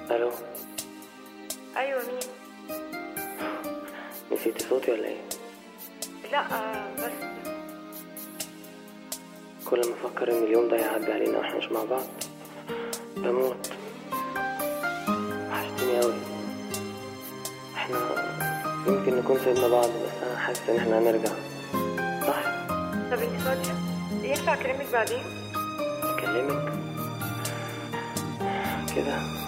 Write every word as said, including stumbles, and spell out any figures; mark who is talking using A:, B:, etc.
A: الو.
B: ايوه مين؟
A: نسيتي صوتي ولا ايه؟
B: لا آه بس
A: كل ما افكر ان اليوم ده هيعدي علينا واحنا مش مع بعض بموت. وحشتني اوي. احنا يمكن نكون سيبنا بعض بس انا حاسس ان احنا هنرجع. صح؟
B: طب انت فاضيه؟ ينفع اكلمك بعدين؟
A: اكلمك كده